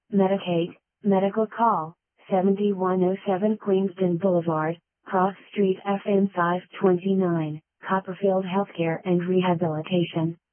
Medicaid, medical call, 7107 Queenston Boulevard, Cross Street, FN 529, Copperfield Healthcare and Rehabilitation.